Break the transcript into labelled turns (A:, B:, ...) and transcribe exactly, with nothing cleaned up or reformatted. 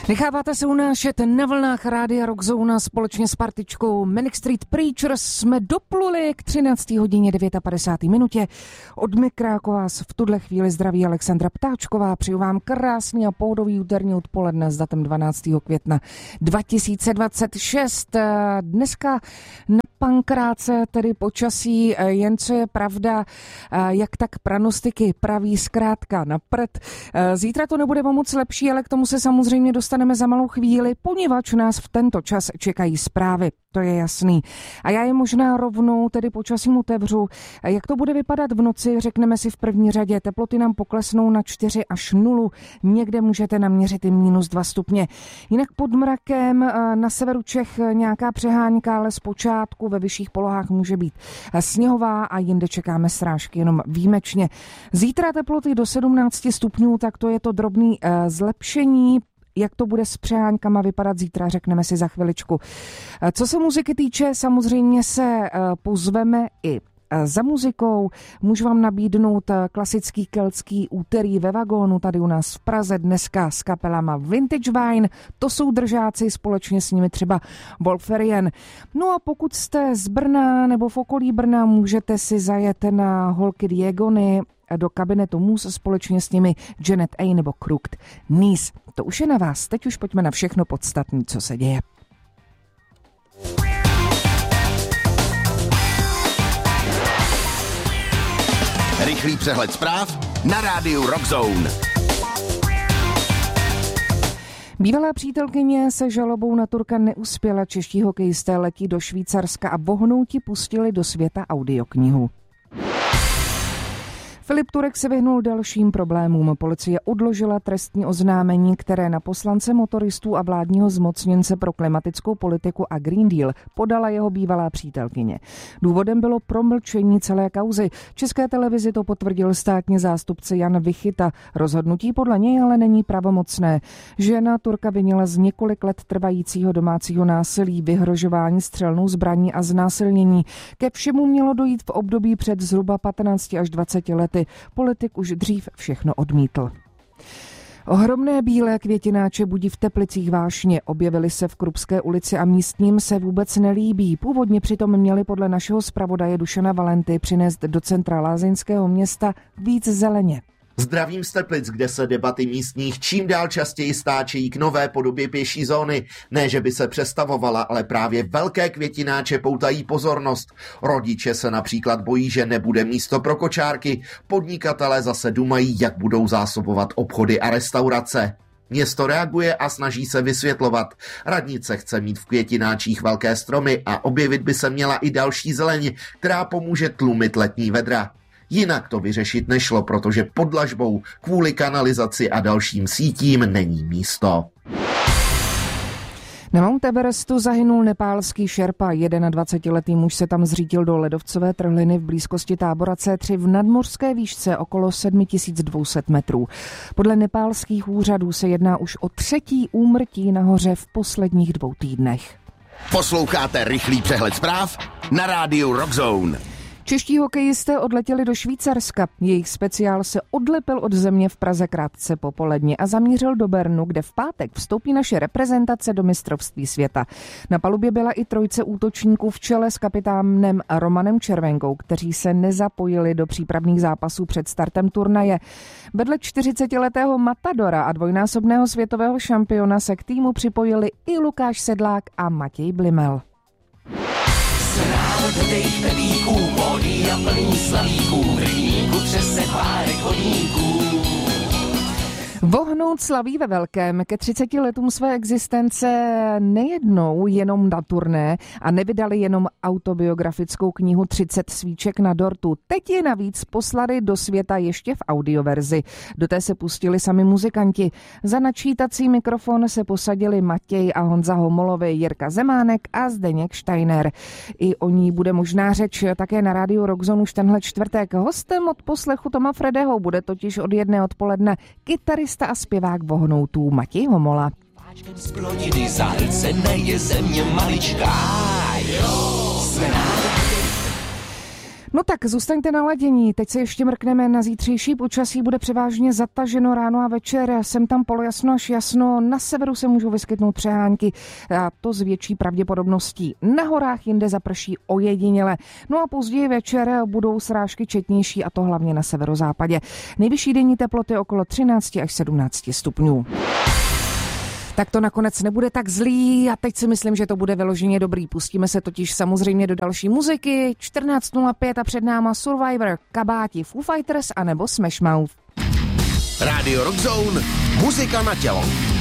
A: Necháváte se unášet na vlnách Rádia Rockzone společně s partičkou Manic Street Preachers. Jsme dopluli k třinácté hodině padesát devět minutě. Od mikrofonu vás v tuhle chvíli zdraví Alexandra Ptáčková. Přeju vám krásný a pohodový úterní odpoledne s datem dvanáctého května dva tisíce dvacet šest. Dneska na Pankráce tedy počasí, jen co je pravda, jak tak pranostiky praví zkrátka na prd. Zítra to nebude o moc lepší, ale k tomu se samozřejmě dostaneme za malou chvíli, poněvadž nás v tento čas čekají zprávy. To je jasný. A já je možná rovnou tedy počasím otevřu. Jak to bude vypadat v noci, řekneme si v první řadě. Teploty nám poklesnou na čtyři až nula. Někde můžete naměřit i minus dva stupně. Jinak pod mrakem na severu Čech nějaká přehánka, ale zpočátku ve vyšších polohách může být sněhová a jinde čekáme srážky jenom výjimečně. Zítra teploty do sedmnáct stupňů, tak to je to drobný zlepšení. Jak to bude s přeháňkama vypadat zítra, řekneme si za chviličku. Co se muziky týče, samozřejmě se pozveme i za muzikou. Můžu vám nabídnout klasický keltský úterý ve vagónu tady u nás v Praze dneska s kapelama Vintage Wine. To jsou držáci, společně s nimi třeba Wolferian. No a pokud jste z Brna nebo v okolí Brna, můžete si zajet na holky Diegony do kabinetu Mus společně s nimi Janet A. nebo Crooked Knees. To už je na vás. Teď už pojďme na všechno podstatné, co se děje.
B: Rychlý přehled zpráv na rádiu Rockzone.
A: Bývalá přítelkyně se žalobou na Turka neuspěla. Čeští hokejisté letí do Švýcarska a bohnouti pustili do světa audioknihu. Filip Turek se vyhnul dalším problémům. Policie odložila trestní oznámení, které na poslance motoristů a vládního zmocněnce pro klimatickou politiku a Green Deal podala jeho bývalá přítelkyně. Důvodem bylo promlčení celé kauzy. České televizi to potvrdil státní zástupce Jan Vichyta. Rozhodnutí podle něj ale není pravomocné. Žena Turka vinila z několik let trvajícího domácího násilí, vyhrožování střelnou zbraní a znásilnění. Ke všemu mělo dojít v období před zhruba patnácti až dvaceti lety. Politik už dřív všechno odmítl. Ohromné bílé květináče budí v Teplicích vášně. Objevily se v Krupské ulici a místním se vůbec nelíbí. Původně přitom měli podle našeho zpravodaje Dušana Valenty přinést do centra lázeňského města víc zeleně.
C: Zdravím z Teplic, kde se debaty místních čím dál častěji stáčejí k nové podobě pěší zóny. Ne, že by se přestavovala, ale právě velké květináče poutají pozornost. Rodiče se například bojí, že nebude místo pro kočárky. Podnikatelé zase dumají, jak budou zásobovat obchody a restaurace. Město reaguje a snaží se vysvětlovat. Radnice chce mít v květináčích velké stromy a objevit by se měla i další zeleň, která pomůže tlumit letní vedra. Jinak to vyřešit nešlo, protože pod dlažbou kvůli kanalizaci a dalším sítím není místo.
A: Na Mount Everestu zahynul nepálský šerpa. dvacetiletý muž se tam zřítil do ledovcové trhliny v blízkosti tábora C tři v nadmořské výšce okolo sedm tisíc dvě stě metrů. Podle nepálských úřadů se jedná už o třetí úmrtí nahoře v posledních dvou týdnech.
B: Posloucháte rychlý přehled zpráv na rádiu Rockzone.
A: Čeští hokejisté odletěli do Švýcarska. Jejich speciál se odlepil od země v Praze krátce popoledně a zamířil do Bernu, kde v pátek vstoupí naše reprezentace do mistrovství světa. Na palubě byla i trojice útočníků v čele s kapitánem Romanem Červenkou, kteří se nezapojili do přípravných zápasů před startem turnaje. Vedle čtyřicetiletého Matadora a dvojnásobného světového šampiona se k týmu připojili i Lukáš Sedlák a Matěj Blimel.
D: Dejch pepíků, módí a plný slavíků, v rybníku třese párek hodníků.
A: Vohnout slaví ve velkém ke třiceti letům své existence nejednou jenom na turné a nevydali jenom autobiografickou knihu třicet svíček na dortu. Teď je navíc poslali do světa ještě v audioverzi. Do té se pustili sami muzikanti. Za načítací mikrofon se posadili Matěj a Honza Homolovi, Jirka Zemánek a Zdeněk Steiner. I o ní bude možná řeč také na rádiu Rockzone už tenhle čtvrtek. Hostem od poslechu Toma Fredeho bude totiž od jedné odpoledne kytarista a zpěvák vohnoutů Matěj Homola.
D: Páčkem z plodiny zahlcené je země maličká. Jo,
A: No tak zůstaňte naladění, teď se ještě mrkneme na zítřejší počasí, bude převážně zataženo ráno a večer, sem tam polojasno až jasno, na severu se můžou vyskytnout přehánky a to s větší pravděpodobností. Na horách jinde zaprší ojediněle, no a později večer budou srážky četnější a to hlavně na severozápadě. Nejvyšší denní teploty okolo třináct až sedmnáct stupňů. Tak to nakonec nebude tak zlý a teď si myslím, že to bude vyloženě dobrý. Pustíme se totiž samozřejmě do další muziky. čtrnáct nula pět a před náma Survivor, Kabáti, Foo Fighters anebo Smash Mouth.
B: Radio Rock Zone, muzika na tělo.